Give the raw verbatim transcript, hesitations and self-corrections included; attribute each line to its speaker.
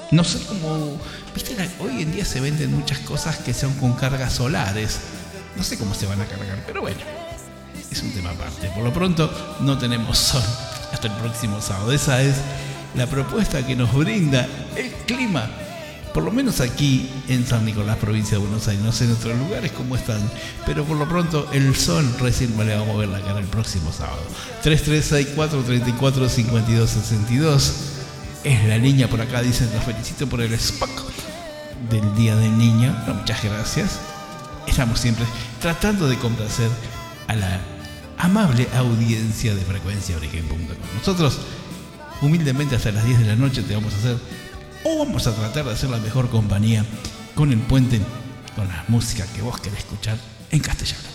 Speaker 1: No sé cómo, viste, la- hoy en día se venden muchas cosas que son con cargas solares. No sé cómo se van a cargar, pero bueno, es un tema aparte. Por lo pronto no tenemos sol hasta el próximo sábado. Esa es la propuesta que nos brinda el clima, por lo menos aquí en San Nicolás, provincia de Buenos Aires. No sé en otros lugares cómo están, pero por lo pronto el sol recién le vamos a ver la cara el próximo sábado. Tres tres seis cuatro, tres cuatro, cinco dos seis dos es la niña por acá. Dicen: los felicito por el spot del Día del Niño. No, muchas gracias. Estamos siempre tratando de complacer a la amable audiencia de Frecuencia Origen punto com. Nosotros humildemente hasta las diez de la noche te vamos a hacer, o vamos a tratar de hacer la mejor compañía con el puente, con la música que vos querés escuchar en castellano.